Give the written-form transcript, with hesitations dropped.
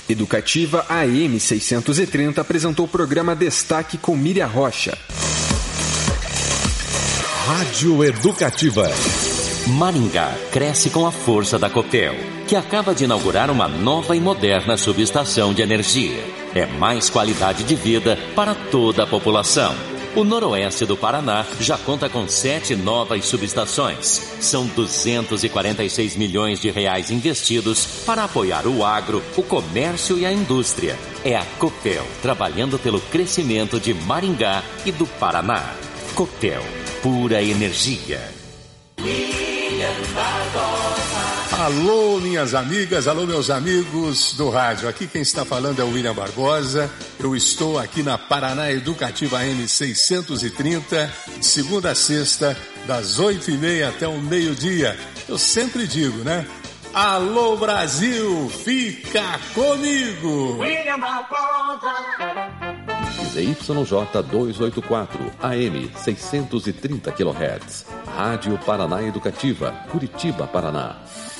Educativa AM 630 apresentou o programa Destaque com Miriam Rocha. Rádio Educativa. Maringá cresce com a força da Copel, que acaba de inaugurar uma nova e moderna subestação de energia. É mais qualidade de vida para toda a população. O noroeste do Paraná já conta com 7 novas subestações. São 246 milhões de reais investidos para apoiar o agro, o comércio e a indústria. É a Copel, trabalhando pelo crescimento de Maringá e do Paraná. Copel, pura energia. Alô, minhas amigas, alô, meus amigos do rádio. Aqui quem está falando é o William Barbosa. Eu estou aqui na Paraná Educativa AM 630, de segunda a sexta, das 8h30 até o meio-dia. Eu sempre digo, né? Alô, Brasil, fica comigo! William Barbosa. ZYJ 284, AM 630 kHz. Rádio Paraná Educativa, Curitiba, Paraná.